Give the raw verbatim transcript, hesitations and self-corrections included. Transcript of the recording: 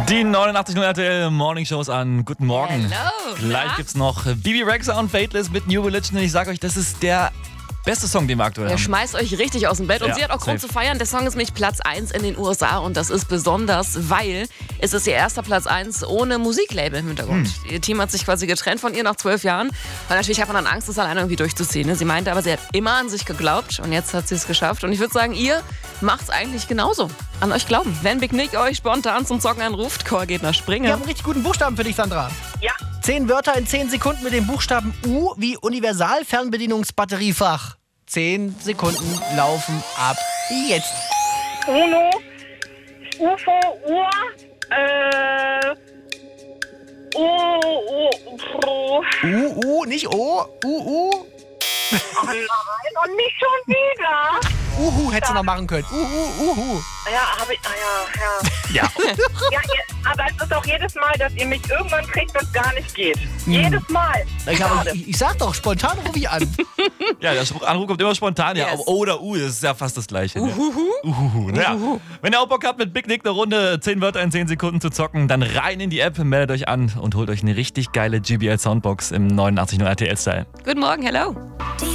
Die neunundachtzig Komma null R T L Morning Shows an. Guten Morgen. Hello. Gleich Na? gibt's noch Bibi Rexha und Faithless mit New Religion. Und ich sag euch, das ist der beste Song, den wir aktuell Der haben. schmeißt euch richtig aus dem Bett und Ja, sie hat auch Grund safe. zu feiern. Der Song ist nämlich Platz eins in den U S A und das ist besonders, weil es ist ihr erster Platz eins ohne Musiklabel im Hintergrund. Hm. Ihr Team hat sich quasi getrennt von ihr nach zwölf Jahren, weil natürlich hat man dann Angst, das alleine irgendwie durchzuziehen. Ne? Sie meinte aber, sie hat immer an sich geglaubt und jetzt hat sie es geschafft. Und ich würde sagen, ihr macht's eigentlich genauso. An euch glauben. Wenn Big Nick euch spontan zum Zocken anruft, Call geht nach Springen. Wir haben einen richtig guten Buchstaben für dich, Sandra. Ja. Zehn Wörter in zehn Sekunden mit dem Buchstaben U wie Universal-Fernbedienungsbatteriefach. Zehn Sekunden laufen ab jetzt. Uno, U F O, Uhr, äh, U, U, Pro. U, U, nicht O, U, U. Oh nein, und nicht schon wieder. Uhu hättest du noch machen können. Uhu, Uhu. Ja, habe ich, ah ja, ja. Ja. Ja, ihr, aber es ist auch jedes Mal, dass ihr mich irgendwann kriegt, wenn es gar nicht geht. Jedes Mal. Ich, Schade. hab, ich, ich sag doch, spontan rufe ich an. Ja, der Spruch- Anruf kommt immer spontan. Ja, Yes. ob O oder U, das ist ja fast das Gleiche. Ne? Uhuhu. Naja. Wenn ihr auch Bock habt, mit Big Nick eine Runde zehn Wörter in zehn Sekunden zu zocken, dann rein in die App, meldet euch an und holt euch eine richtig geile J B L Soundbox im neunundachtzig Komma null R T L-Style. Guten Morgen, hello. Die